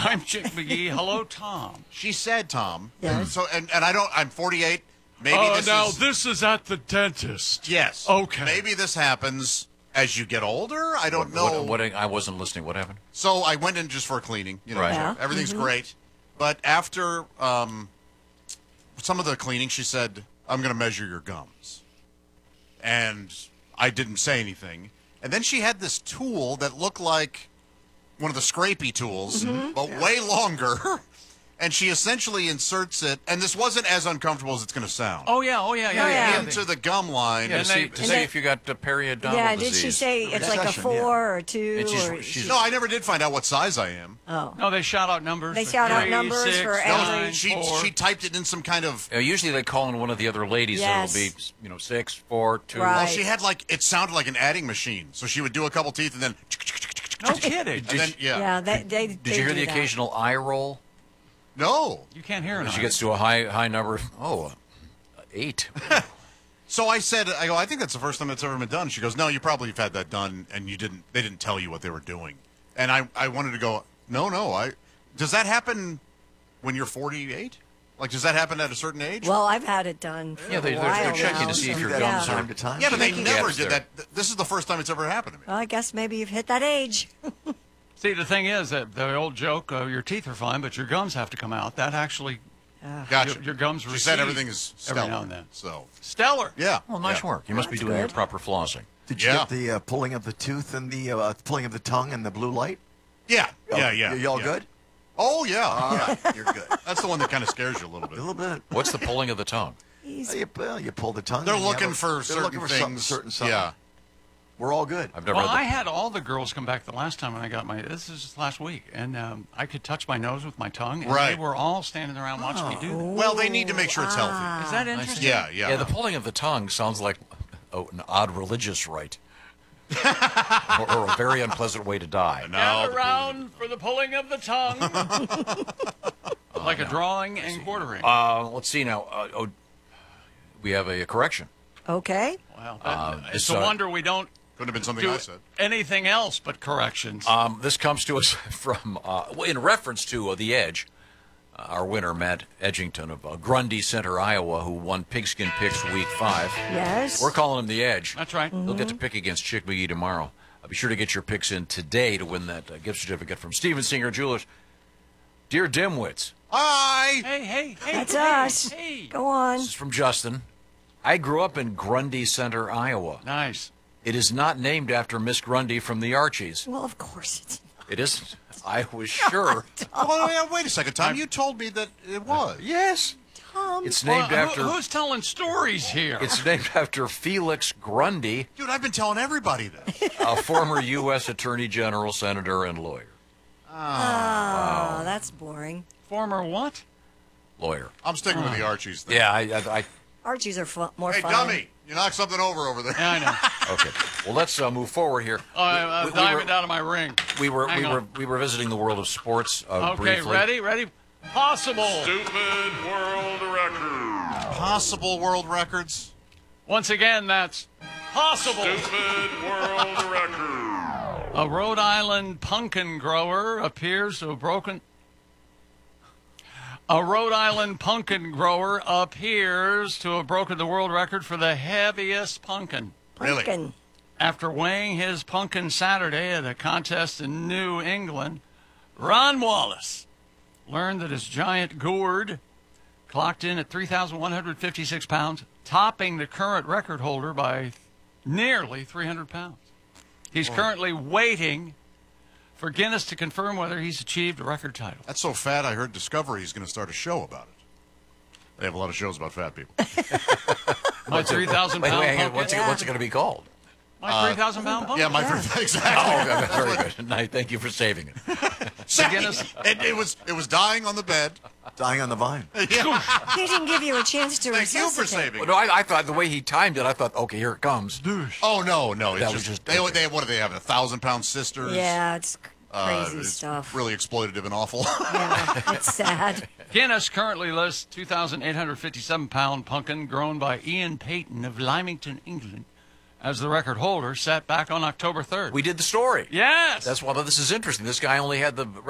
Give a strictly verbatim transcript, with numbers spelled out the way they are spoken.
I'm Chick McGee. Hello, Tom. She said, Tom. Yes. So, and, and I don't, I'm forty-eight. Maybe Oh, this now is. this is at the dentist. Yes. Okay. Maybe this happens as you get older. I don't What, know. what, what, I wasn't listening. What happened? So I went in just for a cleaning. You know, Right. so Yeah. everything's great. But after um, some of the cleaning, she said, I'm going to measure your gums. And I didn't say anything. And then she had this tool that looked like one of the scrapey tools, but way longer. And she essentially inserts it, and this wasn't as uncomfortable as it's going to sound, Oh, yeah. Oh, yeah. Yeah. Oh, yeah. yeah. into the gum line. Yeah, And to see, they- to and see they- if you got uh, periodontal Yeah, disease. did she say it's like a Recession, four yeah. or two? And she's- or she's- No, I never did find out what size I am. oh. No, they shout out numbers. They for shout out three, numbers six, for nine, every- She four. she typed it in some kind of. Uh, usually they call in one of the other ladies, Yes. so it'll be, you know, six, four, two. Right. Well, she had like it sounded like an adding machine. So she would do a couple teeth and then. No kidding. And then yeah. Yeah, they, they, Did they you hear do the that. occasional eye roll? No. You can't hear it. She gets to a high high number. Oh, uh, eight. So I said, I go, I think that's the first time it's ever been done. She goes, no, you probably have had that done, and you didn't. They didn't tell you what they were doing. And I, I wanted to go, no, no. I does that happen when you're forty-eight? Like, does that happen at a certain age? Well, I've had it done for Yeah, they- a they're- they're while checking now, to see if so- your Do that gums from are- time to time. yeah, but they Making never gaps did there. that. This is the first time it's ever happened to me. Well, I guess maybe you've hit that age. See, the thing is that the old joke, uh, your teeth are fine, but your gums have to come out. That actually, Gotcha. your, your gums She recede said everything is every stellar. now and then. So Stellar. yeah. Well, nice yeah. work. You must be That's doing your good. proper flossing. Did you Yeah. get the uh, pulling of the tooth and the uh, pulling of the tongue and the blue light? Yeah, Y'all- yeah, yeah. Y'all yeah. good? Oh yeah. All right, you're good. That's the one that kind of scares you a little A bit. little bit. What's the pulling of the tongue? He's, Uh, You, well, you pull the tongue. They're and you have looking a- for they're certain looking for something, things. certain something. Yeah. We're all good. I've never Well, had the, I had all the girls come back the last time when I got my. This is just last week, and um, I could touch my nose with my tongue, and Right. they were all standing around watching me do that. Well, they need to make sure it's healthy. Ah. Is that interesting? Yeah, yeah. Yeah, the pulling of the tongue sounds like oh, an odd religious rite. or, or a very unpleasant way to die. No, Gather the- round for the pulling of the tongue. Like a drawing and quartering. Uh, let's see now. Uh, oh, we have a, correction. okay. Well, that, Um, it's so- a wonder we don't Could have been something do I said. anything else but corrections. Um, this comes to us from, uh, well, in reference to uh, The Edge, uh, our winner, Matt Edgington of uh, Grundy Center, Iowa, who won Pigskin Picks Week five. Yes. We're calling him The Edge. That's right. He'll get to pick against Chick McGee tomorrow. Uh, be sure to get your picks in today to win that uh, gift certificate from Steven Singer Jewelers. Dear Dimwits, Hi. Hey, hey, hey. That's hey, us. Hey. Go on. this is from Justin. I grew up in Grundy Center, Iowa. Nice. It is not named after Miss Grundy from the Archies. Well, of course it's It isn't. I was sure. Oh, yeah, wait a second, Tom. You told me that it was. Yes. Tom. It's Well, named who- after. who's telling stories here? It's named after Felix Grundy, Dude, I've been telling everybody this. a former U S Attorney General, senator, and lawyer. Oh, that's boring. Former what? Lawyer. I'm sticking with the Archies thing. Yeah, I, I, I Archies are fu- more Hey, fun. dummy. You knocked something over over there. Yeah, I know. okay. Well, let's uh, move forward here. Oh, I'm uh, we, we, diving were, down to my ring. we were Hang we on. were we were visiting the world of sports uh, Okay, briefly. ready? Ready? Possible. Stupid world record. Possible world records. Once again, that's possible. Stupid world record. A Rhode Island pumpkin grower appears to have broken. A Rhode Island pumpkin grower appears to have broken the world record for the heaviest pumpkin. Really? Pumpkin. After weighing his pumpkin Saturday at a contest in New England, Ron Wallace learned that his giant gourd clocked in at three thousand one hundred fifty-six pounds, topping the current record holder by nearly three hundred pounds. He's currently waiting for Guinness to confirm whether he's achieved a record title. That's so fat, I heard Discovery is going to start a show about it. They have a lot of shows about fat people. My three thousand Wait, pound wait, hang on. pumpkin. What's, it, what's it going to be called? My three thousand pound pumpkin. Yeah, my exactly. Oh, very good. No, thank you for saving it. Guinness. It, it was it was dying on the bed. Dying on the vine. He didn't give you a chance to Thank you for resuscitate. saving Well, it. no, I, I thought the way he timed it, I thought, okay, here it comes. Oh no, no, it's That was just, just- they, okay. they what do they have? A thousand pound sisters. Yeah, it's c- Uh, crazy it's stuff. Really exploitative and awful. Yeah, it's sad. Guinness currently lists two thousand eight hundred fifty-seven pound pumpkin grown by Ian Payton of Lymington, England, as the record holder, set back on October third. We did the story. Yes. That's why this is interesting. This guy only had the